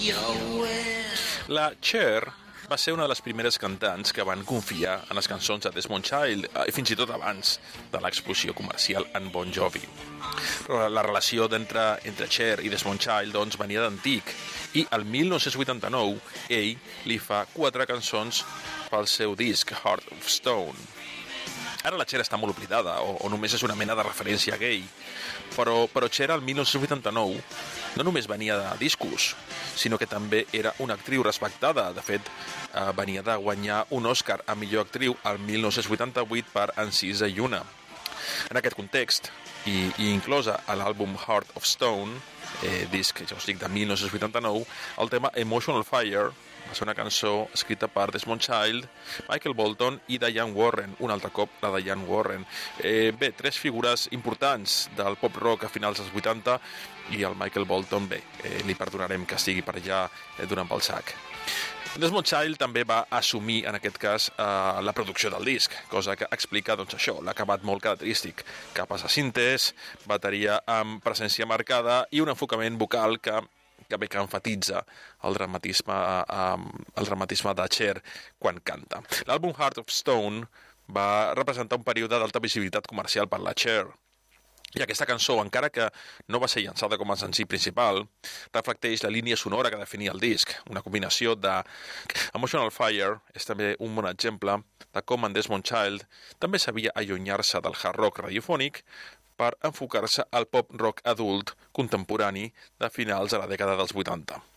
La Cher va ser una de les primeres cantants que van confiar en les cançons de Desmond Child, i fins i tot abans de l'explosió comercial en Bon Jovi. Però la relació entre Cher i Desmond Child doncs, venia d'antic, i el 1989 ell li fa 4 cançons pel seu disc Heart of Stone. Ara la Cher està molt oblidada, o només és una mena de referència gay, però Cher al 1989 no només venia de discos, sinó que també era una actriu respectada. De fet, venia de guanyar un Oscar a millor actriu al 1988 per Encisa i Una. En aquest context, i inclosa a l'àlbum Heart of Stone, disc, ja us dic, de 1989, el tema Emotional Fire va ser una cançó escrita per Desmond Child, Michael Bolton i Diane Warren, un altre cop la Diane Warren. Bé, 3 figures importants del pop-rock a finals dels 80, i el Michael Bolton, bé, li perdonarem que estigui per allà donant pel sac. Desmond Child també va assumir, en aquest cas, la producció del disc, cosa que explica doncs, això, l'acabat molt característic. Capes de sintes, bateria amb presència marcada i un enfocament vocal que enfatitza el dramatisme de Cher quan canta. L'àlbum Heart of Stone va representar un període d'alta visibilitat comercial per la Cher, i aquesta cançó, encara que no va ser llançada com a senzill principal, reflecteix la línia sonora que definia el disc, una combinació de Emotional Fire. És també un bon exemple de com en Desmond Child també sabia allunyar-se del hard rock radiofònic per enfocar-se al pop rock adult contemporani de finals de la dècada dels 80.